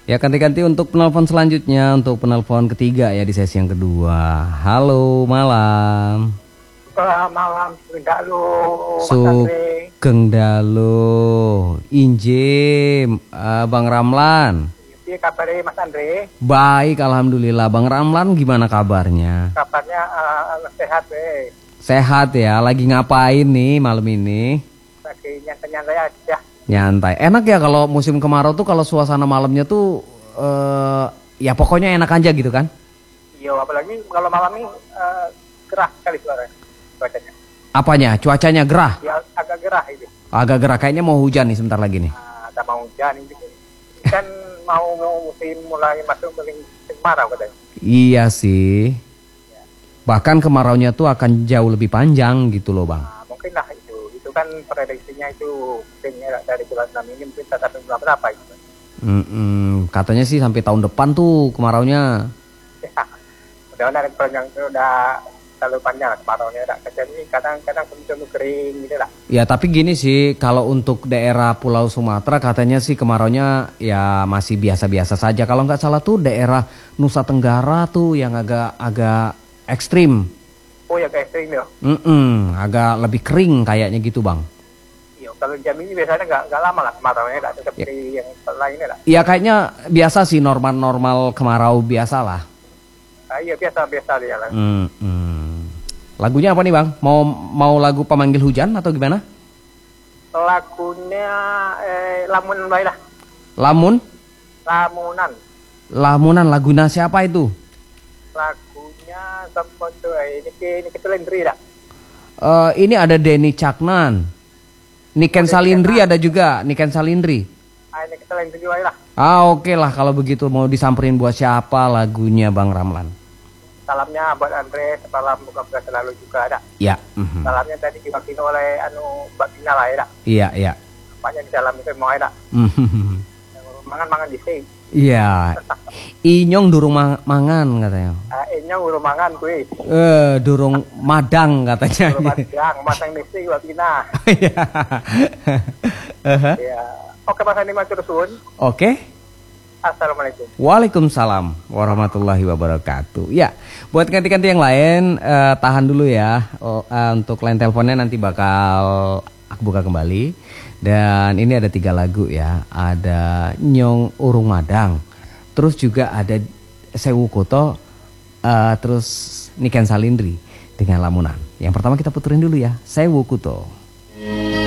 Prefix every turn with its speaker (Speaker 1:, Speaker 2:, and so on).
Speaker 1: Ya ganti-ganti untuk penelpon selanjutnya, untuk penelpon ketiga ya di sesi yang kedua. Halo malam.
Speaker 2: Malam Dalu Mas Andre.
Speaker 1: Sugeng Dalu, Injim, Bang Ramlan.
Speaker 2: Piye kabare Mas Andre?
Speaker 1: Baik, alhamdulillah. Bang Ramlan gimana kabarnya?
Speaker 2: Kabarnya sehat we.
Speaker 1: Sehat ya. Lagi ngapain nih malam ini?
Speaker 2: Lagi nyantai-nyantai aja.
Speaker 1: Nyantai. Enak ya kalau musim kemarau tuh kalau suasana malamnya tuh ya pokoknya enak aja gitu kan?
Speaker 2: Iya, apalagi kalau malam ini gerah sekali cuacanya.
Speaker 1: Apanya? Cuacanya gerah?
Speaker 2: Ya agak gerah itu.
Speaker 1: Agak gerah. Kayaknya mau hujan nih sebentar lagi nih.
Speaker 2: Ada mau hujan ini. Kan mau musim mulai masuk musim kemarau katanya.
Speaker 1: Iya sih. Bahkan kemaraunya tuh akan jauh lebih panjang gitu loh Bang.
Speaker 2: Mungkin lah itu. Itu kan prediksinya itu mungkin dari bulan 6 ini mungkin sampai bulan berapa itu.
Speaker 1: Katanya sih sampai tahun depan tuh kemaraunya.
Speaker 2: Ya, mudah-mudahan panjang itu udah terlalu panjang kemaraunya udah kejadian kadang-kadang muncul kering gitu lah.
Speaker 1: Ya tapi gini sih, kalau untuk daerah Pulau Sumatera katanya sih kemaraunya ya masih biasa-biasa saja. Kalau nggak salah tuh daerah Nusa Tenggara tuh yang agak ekstrim.
Speaker 2: Oh ya kayak ekstrim ya.
Speaker 1: Agak lebih kering kayaknya gitu Bang.
Speaker 2: Iya, kalau Jambi ini biasanya nggak lama lah kemaraunya, nggak seperti yang lainnya lah.
Speaker 1: Iya kayaknya biasa sih, normal kemarau biasa lah.
Speaker 2: Iya biasa dia lah.
Speaker 1: Lagunya apa nih Bang? Mau lagu pemanggil hujan atau gimana?
Speaker 2: Lagunya Lamunan baik lah.
Speaker 1: Lamunan laguna siapa itu?
Speaker 2: Lagunya sempat tuh ini kita Lendri dah.
Speaker 1: Ini ada Denny Caknan, Niken Salindri ada juga, Niken Salindri.
Speaker 2: Ini kita Lendri baik lah.
Speaker 1: Oke lah kalau begitu, mau disamperin buat siapa lagunya Bang Ramlan?
Speaker 2: Salamnya buat Andre, salam buka puasa selalu juga ada.
Speaker 1: Ya.
Speaker 2: Salamnya tadi diwakili oleh Mbak Tina lah ya.
Speaker 1: Iya.
Speaker 2: Banyak di dalam itu mau ada. Mangan di sini.
Speaker 1: Iya. Inyong durung mangan katanya.
Speaker 2: Inyong durung mangan kuwi.
Speaker 1: Durung madang katanya.
Speaker 2: Durung madang di sini Mbak Tina. Iya. Oke Mas Andi matur suwun.
Speaker 1: Oke.
Speaker 2: Assalamualaikum.
Speaker 1: Waalaikumsalam warahmatullahi wabarakatuh. Ya, buat ganti-ganti yang lain tahan dulu ya. Untuk line teleponnya nanti bakal aku buka kembali. Dan ini ada 3 lagu ya. Ada Nyong Urung Madang, terus juga ada Sewu Koto, terus Niken Salindri dengan Lamunan. Yang pertama kita puterin dulu ya, Sewu Koto.